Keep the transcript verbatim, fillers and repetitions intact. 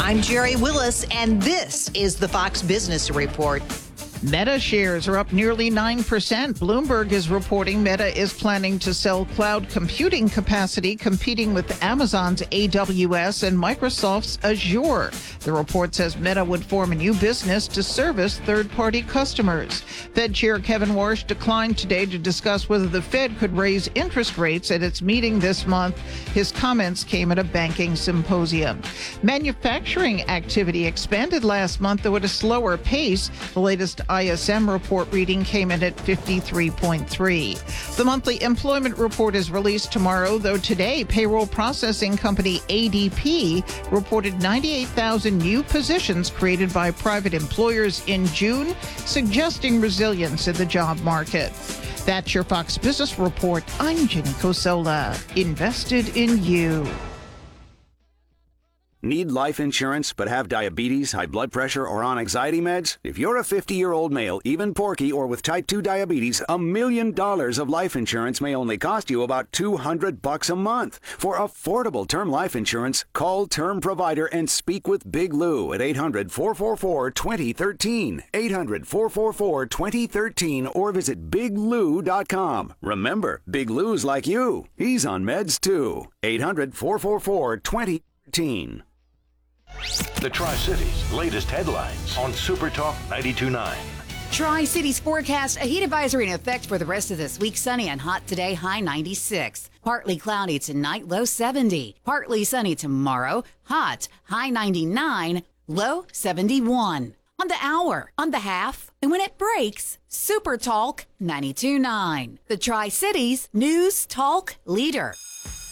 I'm Jerry Willis, and this is the Fox Business Report. Meta shares are up nearly nine percent. Bloomberg is reporting Meta is planning to sell cloud computing capacity, competing with Amazon's A W S and Microsoft's Azure. The report says Meta would form a new business to service third-party customers. Fed Chair Kevin Warsh declined today to discuss whether the Fed could raise interest rates at its meeting this month. His comments came at a banking symposium. Manufacturing activity expanded last month, though at a slower pace. The latest I S M report reading came in at fifty-three point three. The monthly employment report is released tomorrow, though today payroll processing company A D P reported ninety-eight thousand new positions created by private employers in June, suggesting resilience in the job market. That's your Fox Business Report. I'm Jenny Cosola. Invested in you. Need life insurance but have diabetes, high blood pressure, or on anxiety meds? If you're a fifty-year-old male, even porky, or with type two diabetes, a million dollars of life insurance may only cost you about two hundred bucks a month. For affordable term life insurance, call Term Provider and speak with Big Lou at eight hundred, four four four, two zero one three, eight hundred, four four four, two zero one three, or visit big lou dot com. Remember, Big Lou's like you. He's on meds too. eight hundred, four four four, two zero one three. The Tri-Cities' latest headlines on Super Talk ninety-two point nine. Tri-Cities forecast, a heat advisory in effect for the rest of this week. Sunny and hot today, high ninety-six. Partly cloudy tonight, low seventy. Partly sunny tomorrow, hot, high ninety-nine, low seventy-one. On the hour, on the half, and when it breaks, Super Talk ninety-two point nine. The Tri-Cities News Talk Leader.